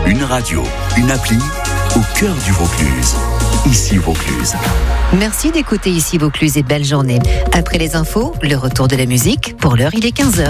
Une radio, une appli, au cœur du Vaucluse. Ici Vaucluse. Merci d'écouter Ici Vaucluse et belle journée. Après les infos, le retour de la musique. Pour l'heure, il est 15h.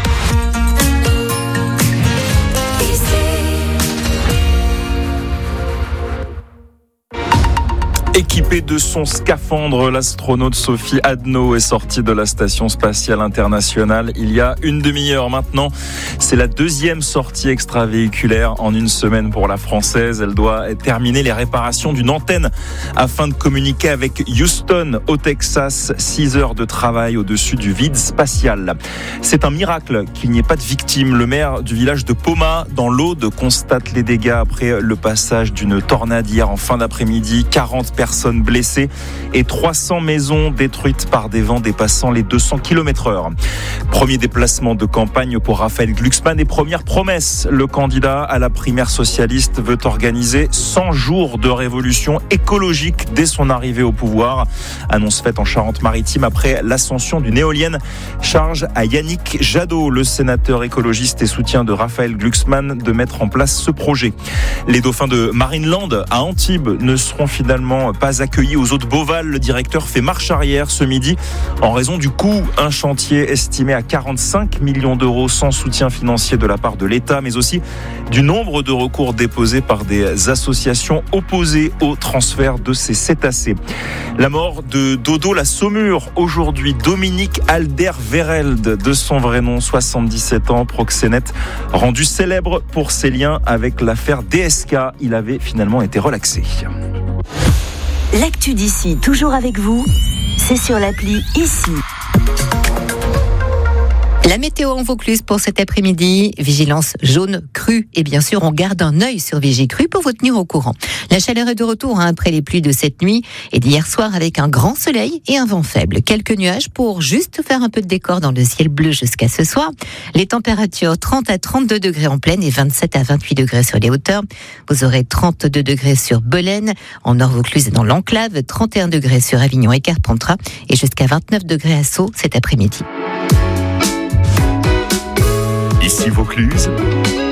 Équipée de son scaphandre, l'astronaute Sophie Adno est sortie de la Station Spatiale Internationale il y a une demi-heure maintenant. C'est la deuxième sortie extravéhiculaire en une semaine pour la Française. Elle doit terminer les réparations d'une antenne afin de communiquer avec Houston au Texas. 6 heures de travail au-dessus du vide spatial. C'est un miracle qu'il n'y ait pas de victimes. Le maire du village de Poma, dans l'Aude, constate les dégâts après le passage d'une tornade hier en fin d'après-midi. 40 personnes blessées et 300 maisons détruites par des vents dépassant les 200 km/h. Premier déplacement de campagne pour Raphaël Glucksmann et première promesse. Le candidat à la primaire socialiste veut organiser 100 jours de révolution écologique dès son arrivée au pouvoir. Annonce faite en Charente-Maritime après l'ascension d'une éolienne. Charge à Yannick Jadot, le sénateur écologiste et soutien de Raphaël Glucksmann, de mettre en place ce projet. Les dauphins de Marineland à Antibes ne seront finalement pas accueillis aux eaux de Beauval. Le directeur fait marche arrière ce midi en raison du coût. Un chantier estimé à 45 millions d'euros sans soutien financier de la part de l'État, mais aussi du nombre de recours déposés par des associations opposées au transfert de ces cétacés. La mort de Dodo la Saumure aujourd'hui. Dominique Alder-Vereld, de son vrai nom, 77 ans, proxénète, rendu célèbre pour ses liens avec l'affaire DSK. Il avait finalement été relaxé. L'actu d'ici, toujours avec vous, c'est sur l'appli Ici. La météo en Vaucluse pour cet après-midi, vigilance jaune crue. Et bien sûr, on garde un œil sur Vigicru pour vous tenir au courant. La chaleur est de retour après les pluies de cette nuit et d'hier soir avec un grand soleil et un vent faible. Quelques nuages pour juste faire un peu de décor dans le ciel bleu jusqu'à ce soir. Les températures 30 à 32 degrés en plaine et 27 à 28 degrés sur les hauteurs. Vous aurez 32 degrés sur Belaine, en Nord-Vaucluse et dans l'enclave, 31 degrés sur Avignon et Carpentras et jusqu'à 29 degrés à Sceaux cet après-midi. Ici Vaucluse,